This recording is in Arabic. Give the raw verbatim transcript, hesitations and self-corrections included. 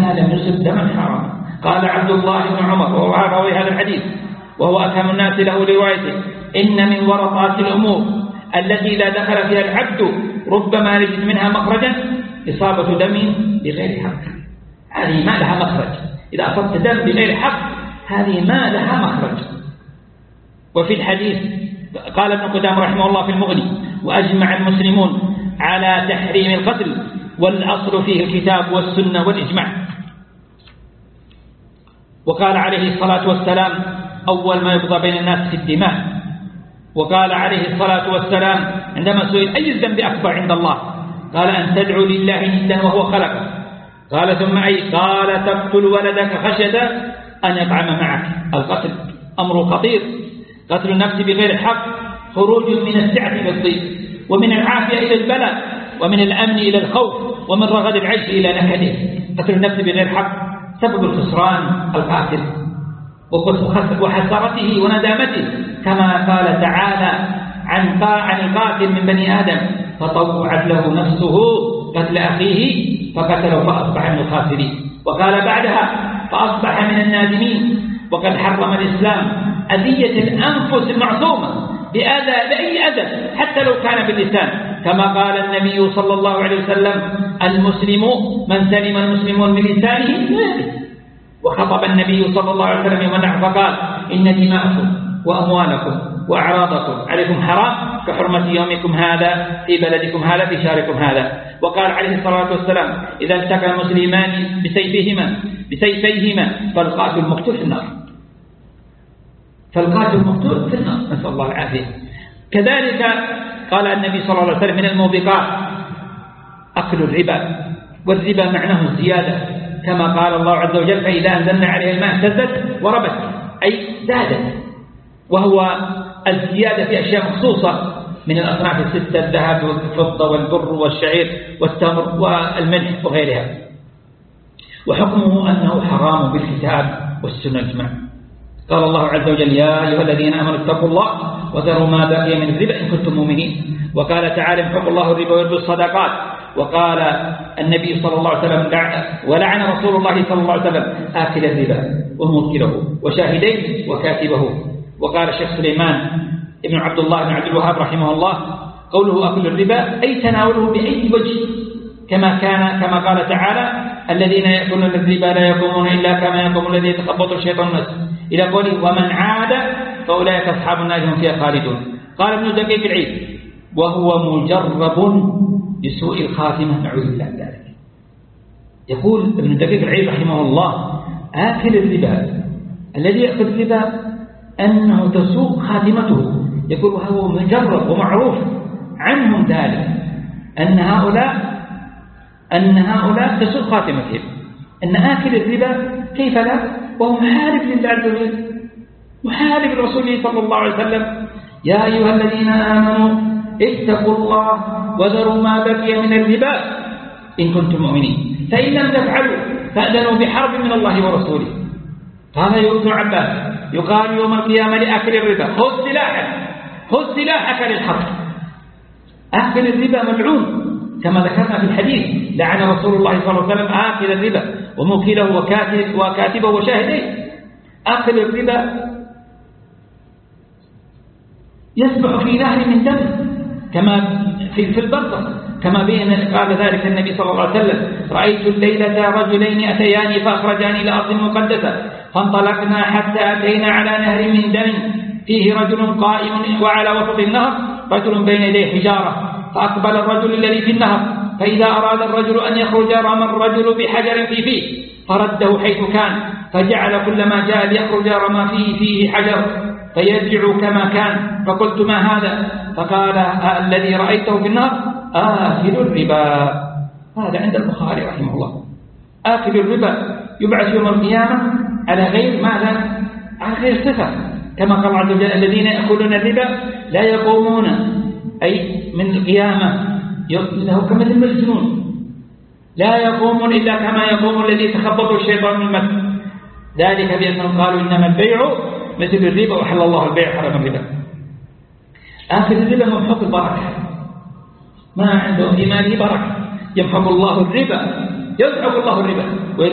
ما لم يصب دما حراما. قال عبد الله بن عمر وهو راوي هذا الحديث وهو أكرم الناس له روايته: إن من ورطات الأمور التي لا دخل فيها العبد ربما يجد منها مخرجا إصابة دم بغير حق. هذه ما لها مخرج، إذا أصبت دم بغير حق هذه ما لها مخرج. وفي الحديث قال ابن قدامة رحمه الله في المغني: وأجمع المسلمون على تحريم القتل والأصل فيه الكتاب والسنة والإجماع. وقال عليه الصلاة والسلام: أول ما يقضى بين الناس في الدماء. وقال عليه الصلاة والسلام عندما سئل: أي الذنب أكبر عند الله؟ قال: أن تدعو لله ندا وهو خلقه. قال: ثم أي؟ قال: تقتل ولدك خشية أن يطعم معك. القتل أمر خطير، قتل النفس بغير حق خروج من السعة إلى الضيق، ومن العافية إلى البلاء، ومن الأمن إلى الخوف، ومن رغد العيش إلى نكده. قتل النفس بغير حق سبب الخسران القاتل وحسرته وندامته، كما قال تعالى عن عن القاتل من بني آدم: فطوعت له نفسه قتل أخيه فقتله فأصبح من الخاسرين. وقال بعدها: فأصبح من النادمين. وقد حرم الإسلام أذية الأنفس المعصومة بأذى بأي أذى حتى لو كان باللسان، كما قال النبي صلى الله عليه وسلم: المسلم من سلم المسلمون من لسانه ويده. وخطب النبي صلى الله عليه وسلم يوم النحر فقال: إن دماءكم وأموالكم وأعراضكم عليكم حرام كحرمة يومكم هذا في بلدكم هذا في شهركم هذا. وقال عليه الصلاة والسلام: إذا التقى المسلمان بسيفهما بسيفيهما فالقاتل المقتول في النار. فالقاتل المقتول في النار، نسأل الله العافية. كذلك قال النبي صلى الله عليه وسلم: من الموبقات أكل الربا، والربا معناه الزيادة، كما قال الله عز وجل: فإذا أنزلنا عليها الماء اهتزت وربت، أي زادت، وهو الزيادة في أشياء مخصوصة من الأصناف الستة: الذهب والفضة والبر والشعير والتمر والملح وغيرها. وحكمه أنه حرام بالكتاب والسنة الإجماع. قال الله عز وجل: يا أيها الذين آمنوا اتقوا الله وذروا ما بقي من الربا إن كنتم مؤمنين. وقال تعالى: يمحق الله الربا ويربي الصدقات. وقال النبي صلى الله عليه وسلم: ولعن رسول الله صلى الله عليه وسلم آكل الربا وموكله وشاهديه وكاتبه. وقال الشيخ سليمان ابن عبد الله بن عبد الوهاب رحمه الله: قوله أكل الربا أي تناوله بأي وجه، كما كان كما قال تعالى: الذين يأكلون الربا لا يقومون إلا كما يقوم الذي يتخبط الشيطان الناس، إلى قوله: ومن عاد فأولئك أصحاب النار هم فيها خالدون. قال ابن دقيق العيد: وهو مجرب بسوء الخاتمة، نعوذ بالله من ذلك. يقول ابن دقيق العيد رحمه الله: آكل الربا الذي يأكل الربا أنه تسوء خاتمته. يقول: وهو مجرب ومعروف عنهم ذلك أن هؤلاء أن هؤلاء تسوء خاتمتهم، أن آكل الربا كيف لا وهو محارب لله عز وجل، محارب رسوله صلى الله عليه وسلم: يا أيها الذين آمنوا اتقوا الله وذروا ما بقي من الربا إن كنتم مؤمنين، فإن لم تفعلوا فأذنوا بحرب من الله ورسوله. قال ابن عباس: يقال يوم القيامة لآكل الربا: خذ سلاحك خذ سلاحك للحرب. آكل الربا ملعون، كما ذكرنا في الحديث: لعن رسول الله صلى الله عليه وسلم آكل الربا وموكله وكاتب وكاتبه وشاهديه. آكل الربا يسبح في نهر من دم كما في في البرزخ، كما بين قال ذلك النبي صلى الله عليه وسلم: رأيت الليلة رجلين أتياني فأخرجاني إلى أرض مقدسة فانطلقنا حتى أتينا على نهر من دم فيه رجل قائم وعلى وسط النهر رجل بين يديه حجارة، فأقبل الرجل الذي في النهر، فإذا أراد الرجل أن يخرج رمى الرجل بحجر في فيه فرده حيث كان، فجعل كلما جاء ليخرج رمى فيه فيه حجر فيرجع كما كان. فقلت: ما هذا؟ فقال: الذي رأيته في النهر آكل الربا. هذا عند البخاري رحمه الله. آكل الربا يبعث يوم القيامة على غير ماذا؟ على غير صفة، كما قال الله عز وجل: الذين يأكلون الربا لا يقومون، أي من القيامة له كمثل المجنون، لا يقومون إلا كما يقوم الذي يتخبطه الشيطان من المس. ذلك بأنهم قالوا: إنما البيع مثل الربا وحل الله البيع حرم الربا. آكل الربا ممحق البركة، ما عنده في ماله بركة، يمحق الله الربا، يمحق الله الربا.